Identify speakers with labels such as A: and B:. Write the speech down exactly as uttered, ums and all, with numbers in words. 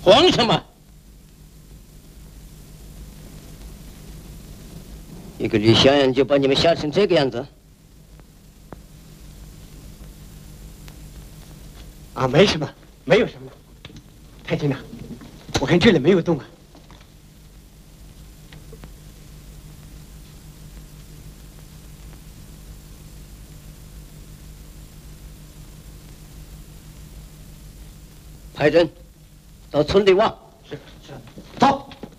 A: 慌什么？一个李小燕就把你们吓成这个样子？
B: 啊，没什么，没有什么。太君呐，我看这里没有洞啊。
A: 派人到村里挖。